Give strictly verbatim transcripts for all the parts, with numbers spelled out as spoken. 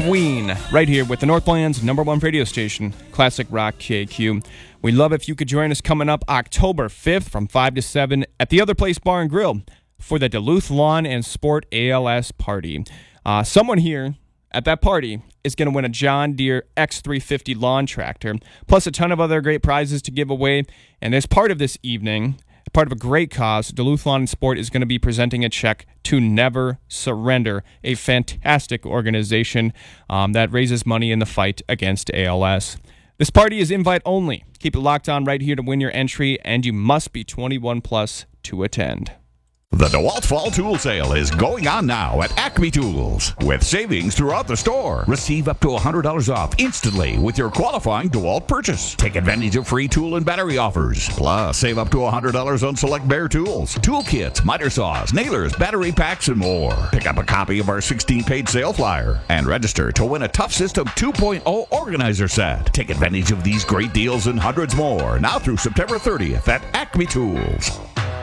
Queen, right here with the Northland's number one radio station, Classic Rock K Q. We'd love if you could join us coming up October fifth from five to seven at the Other Place Bar and Grill for the Duluth Lawn and Sport A L S party. Uh, someone here at that party is going to win a John Deere X three fifty lawn tractor, plus a ton of other great prizes to give away. And as part of this evening, part of a great cause, Duluth Lawn and Sport is going to be presenting a check to Never Surrender, a fantastic organization um, that raises money in the fight against A L S. This party is invite only. Keep it locked on right here to win your entry, and you must be twenty-one plus to attend. The DeWalt Fall Tool Sale is going on now at Acme Tools with savings throughout the store. Receive up to one hundred dollars off instantly with your qualifying DeWalt purchase. Take advantage of free tool and battery offers. Plus, save up to one hundred dollars on select Bear tools, tool kits, miter saws, nailers, battery packs, and more. Pick up a copy of our sixteen-page sale flyer and register to win a Tough System two point oh organizer set. Take advantage of these great deals and hundreds more now through September thirtieth at Acme Tools.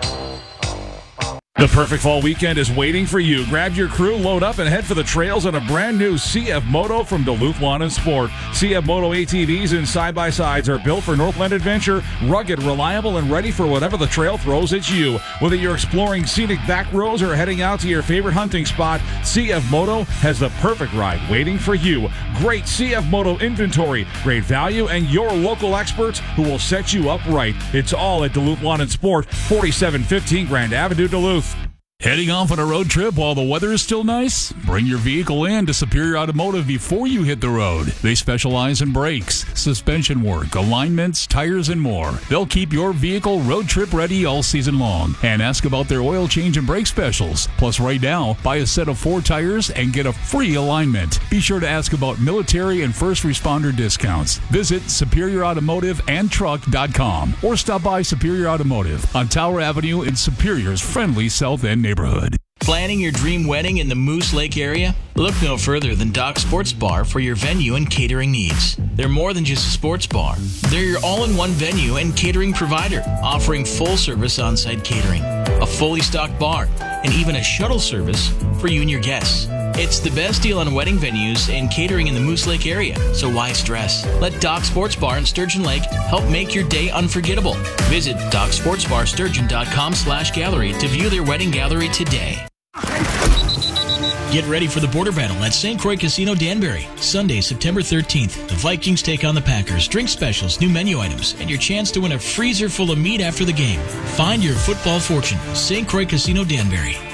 The perfect fall weekend is waiting for you. Grab your crew, load up, and head for the trails on a brand new C F Moto from Duluth Lawn and Sport. C F Moto A T Vs and side-by-sides are built for Northland adventure, rugged, reliable, and ready for whatever the trail throws at you. Whether you're exploring scenic back roads or heading out to your favorite hunting spot, C F Moto has the perfect ride waiting for you. Great C F Moto inventory, great value, and your local experts who will set you up right. It's all at Duluth Lawn and Sport, forty-seven fifteen Grand Avenue, Duluth. Heading off on a road trip while the weather is still nice? Bring your vehicle in to Superior Automotive before you hit the road. They specialize in brakes, suspension work, alignments, tires, and more. They'll keep your vehicle road trip ready all season long. And ask about their oil change and brake specials. Plus, right now, buy a set of four tires and get a free alignment. Be sure to ask about military and first responder discounts. Visit superior automotive and truck dot com or stop by Superior Automotive on Tower Avenue in Superior's friendly South End neighborhood. Planning your dream wedding in the Moose Lake area? Look no further than Doc Sports Bar for your venue and catering needs. They're more than just a sports bar. They're your all-in-one venue and catering provider, offering full-service on-site catering, a fully stocked bar, and even a shuttle service for you and your guests. It's the best deal on wedding venues and catering in the Moose Lake area, so why stress? Let Doc Sports Bar in Sturgeon Lake help make your day unforgettable. Visit doc sports bar sturgeon dot com slash gallery to view their wedding gallery today. Get ready for the border battle at Saint Croix Casino Danbury. Sunday, September thirteenth. The Vikings take on the Packers. Drink specials, new menu items, and your chance to win a freezer full of meat after the game. Find your football fortune. Saint Croix Casino Danbury.